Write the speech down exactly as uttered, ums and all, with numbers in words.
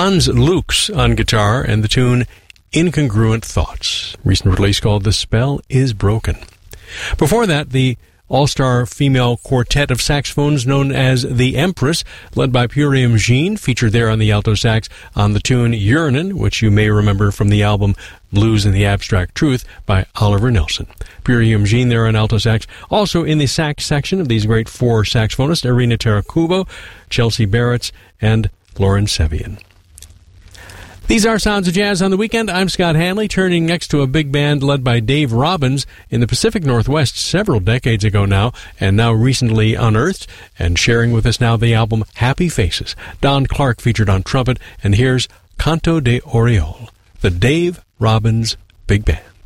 Hans Lux on guitar and the tune Incongruent Thoughts. Recent release called The Spell Is Broken. Before that, the all-star female quartet of saxophones known as the Empress, led by Purium Jean, featured there on the alto sax on the tune Yearnin', which you may remember from the album Blues and the Abstract Truth by Oliver Nelson. Purium Jean there on alto sax. Also in the sax section of these great four saxophonists, Irina Tarakubo, Chelsea Barretts, and Lauren Sevian. These are Sounds of Jazz on the Weekend. I'm Scott Hanley, turning next to a big band led by Dave Robbins in the Pacific Northwest several decades ago now, and now recently unearthed, and sharing with us now the album Happy Faces. Don Clark featured on trumpet, and here's Canto de Oriole, the Dave Robbins Big Band.